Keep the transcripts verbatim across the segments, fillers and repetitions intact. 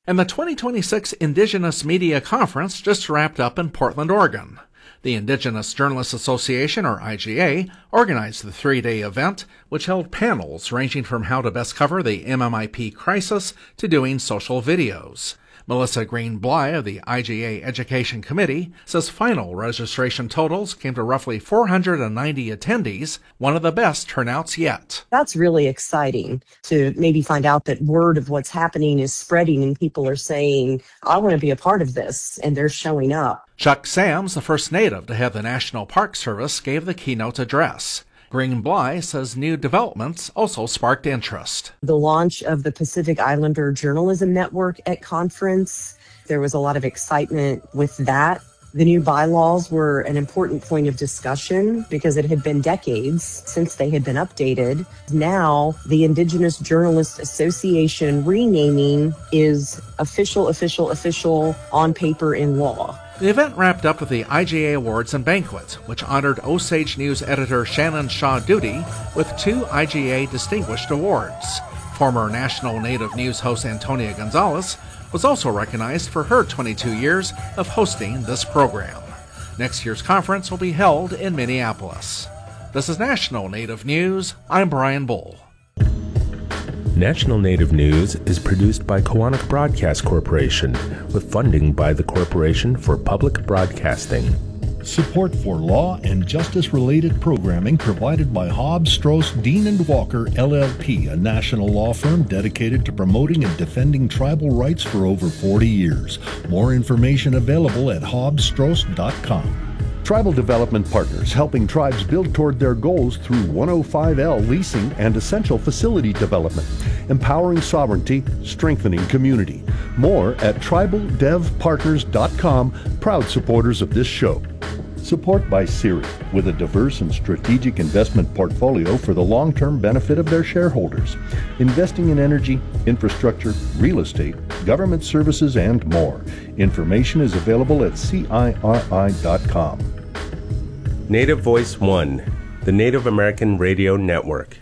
And the twenty twenty-six Indigenous Media Conference just wrapped up in Portland, Oregon. The Indigenous Journalists Association, or I G A, organized the three-day event, which held panels ranging from how to best cover the M M I P crisis to doing social videos. Melissa Green-Bly of the I G A Education Committee says final registration totals came to roughly four hundred ninety attendees, one of the best turnouts yet. That's really exciting to maybe find out that word of what's happening is spreading and people are saying, I want to be a part of this, and they're showing up. Chuck Sams, the first native to head the National Park Service, gave the keynote address. Green-Bly says new developments also sparked interest. The launch of the Pacific Islander Journalism Network at conference, there was a lot of excitement with that. The new bylaws were an important point of discussion because it had been decades since they had been updated. Now, the Indigenous Journalists Association renaming is official, official, official on paper in law. The event wrapped up with the I G A Awards and Banquet, which honored Osage News editor Shannon Shaw Doody with two I G A Distinguished Awards. Former National Native News host Antonia Gonzalez was also recognized for her twenty-two years of hosting this program. Next year's conference will be held in Minneapolis. This is National Native News. I'm Brian Bull. National Native News is produced by Koahnic Broadcast Corporation with funding by the Corporation for Public Broadcasting. Support for law and justice-related programming provided by Hobbs, Strauss, Dean and Walker, L L P, a national law firm dedicated to promoting and defending tribal rights for over forty years. More information available at hobbs strauss dot com. Tribal Development Partners, helping tribes build toward their goals through one oh five L leasing and essential facility development, empowering sovereignty, strengthening community. More at tribal dev partners dot com, proud supporters of this show. Support by Siri, with a diverse and strategic investment portfolio for the long-term benefit of their shareholders, investing in energy, infrastructure, real estate, government services, and more. Information is available at C I R I dot com. Native Voice One, the Native American Radio Network.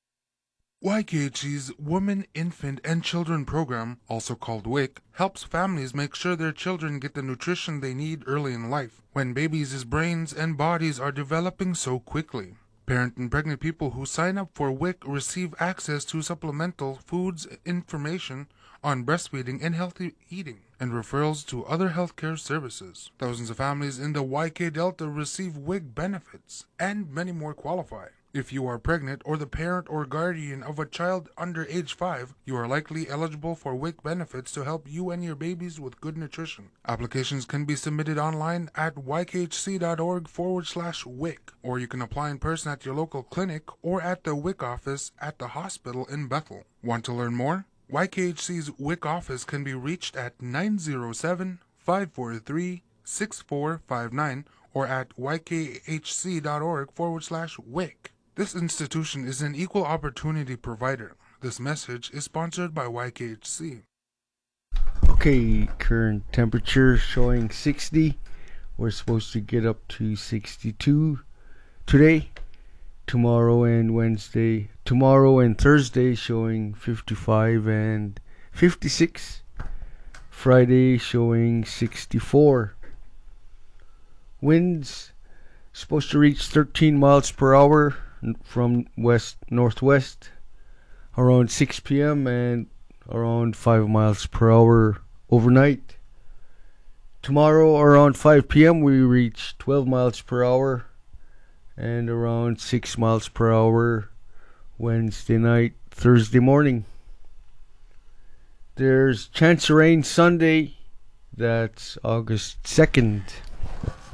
Y K H C's Women, Infant, and Children program, also called W I C, helps families make sure their children get the nutrition they need early in life, when babies' brains and bodies are developing so quickly. Parent and pregnant people who sign up for W I C receive access to supplemental foods information on breastfeeding and healthy eating, and referrals to other healthcare services. Thousands of families in the Y K Delta receive W I C benefits, and many more qualify. If you are pregnant or the parent or guardian of a child under age five, you are likely eligible for W I C benefits to help you and your babies with good nutrition. Applications can be submitted online at y k h c dot org forward slash W I C, or you can apply in person at your local clinic or at the W I C office at the hospital in Bethel. Want to learn more? Y K H C's W I C office can be reached at nine zero seven, five four three, six four five nine or at y k h c dot org forward slash W I C. This institution is an equal opportunity provider. This message is sponsored by Y K H C. Okay, current temperature showing sixty. We're supposed to get up to sixty-two today. Tomorrow and Wednesday, tomorrow and Thursday showing fifty-five and fifty-six. Friday showing sixty-four. Winds supposed to reach thirteen miles per hour from west northwest around six p.m. and around five miles per hour overnight. Tomorrow around five p.m. we reach twelve miles per hour and around six miles per hour Wednesday night, Thursday morning. There's chance of rain Sunday, that's August second.